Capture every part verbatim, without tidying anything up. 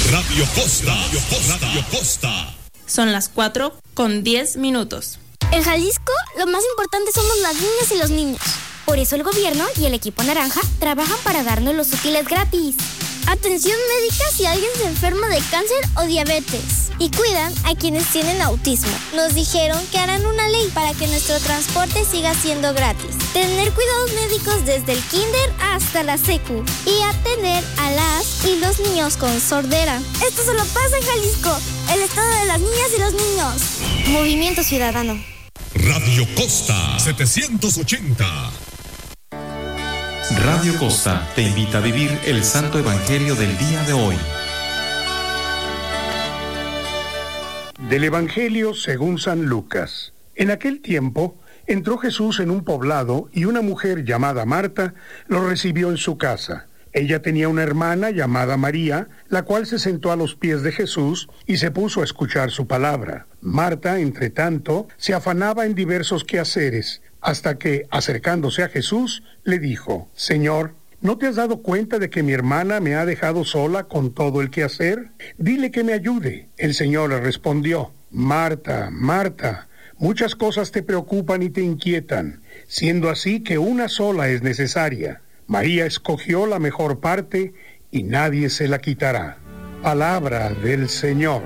Radio Costa, Radio Costa, Radio Costa. Son las cuatro con diez minutos. En Jalisco, lo más importante somos las niñas y los niños. Por eso el gobierno y el equipo naranja trabajan para darnos los útiles gratis. Atención médica si alguien se enferma de cáncer o diabetes. Y cuidan a quienes tienen autismo. Nos dijeron que harán una ley para que nuestro transporte siga siendo gratis. Tener cuidados médicos desde el kinder hasta la secu. Y atender a las y los niños con sordera. Esto solo pasa en Jalisco, el estado de las niñas y los niños. Movimiento Ciudadano. Radio Costa setecientos ochenta. Radio Costa te invita a vivir el Santo Evangelio del día de hoy. Del Evangelio según San Lucas. En aquel tiempo entró Jesús en un poblado y una mujer llamada Marta lo recibió en su casa. Ella tenía una hermana llamada María, la cual se sentó a los pies de Jesús y se puso a escuchar su palabra. Marta, entre tanto, se afanaba en diversos quehaceres, hasta que, acercándose a Jesús, le dijo: Señor, ¿no te has dado cuenta de que mi hermana me ha dejado sola con todo el quehacer? Dile que me ayude. El Señor le respondió: Marta, Marta, muchas cosas te preocupan y te inquietan, siendo así que una sola es necesaria. María escogió la mejor parte y nadie se la quitará. Palabra del Señor.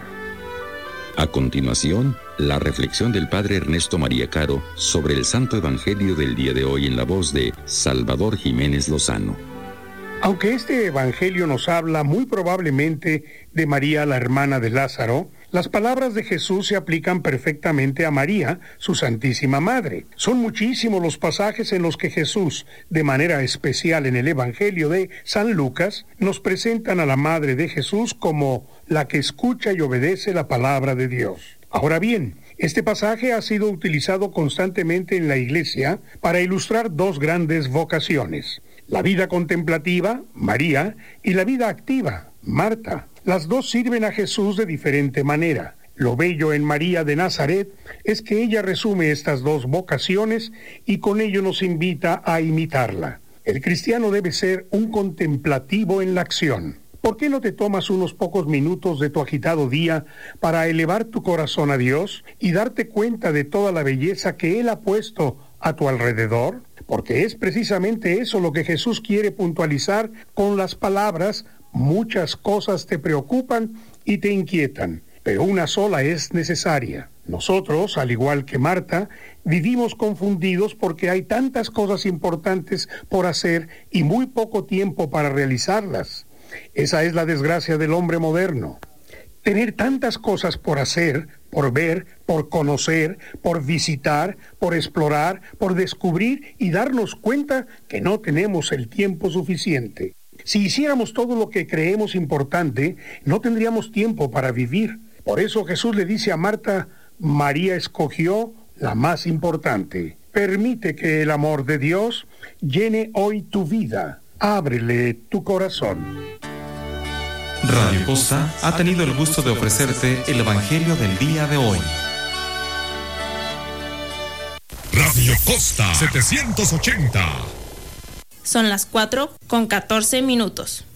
A continuación, la reflexión del Padre Ernesto María Caro sobre el Santo Evangelio del día de hoy en la voz de Salvador Jiménez Lozano. Aunque este Evangelio nos habla muy probablemente de María, la hermana de Lázaro, las palabras de Jesús se aplican perfectamente a María, su Santísima Madre. Son muchísimos los pasajes en los que Jesús, de manera especial en el Evangelio de San Lucas, nos presentan a la Madre de Jesús como la que escucha y obedece la palabra de Dios. Ahora bien, este pasaje ha sido utilizado constantemente en la Iglesia para ilustrar dos grandes vocaciones: la vida contemplativa, María, y la vida activa, Marta. Las dos sirven a Jesús de diferente manera. Lo bello en María de Nazaret es que ella resume estas dos vocaciones y con ello nos invita a imitarla. El cristiano debe ser un contemplativo en la acción. ¿Por qué no te tomas unos pocos minutos de tu agitado día para elevar tu corazón a Dios y darte cuenta de toda la belleza que Él ha puesto a tu alrededor? Porque es precisamente eso lo que Jesús quiere puntualizar con las palabras: muchas cosas te preocupan y te inquietan, pero una sola es necesaria. Nosotros, al igual que Marta, vivimos confundidos porque hay tantas cosas importantes por hacer y muy poco tiempo para realizarlas. Esa es la desgracia del hombre moderno. Tener tantas cosas por hacer, por ver, por conocer, por visitar, por explorar, por descubrir y darnos cuenta que no tenemos el tiempo suficiente. Si hiciéramos todo lo que creemos importante, no tendríamos tiempo para vivir. Por eso Jesús le dice a Marta: María escogió la más importante. Permite que el amor de Dios llene hoy tu vida. Ábrele tu corazón. Radio Costa ha tenido el gusto de ofrecerte el Evangelio del día de hoy. Radio Costa setecientos ochenta. Son las cuatro con catorce minutos.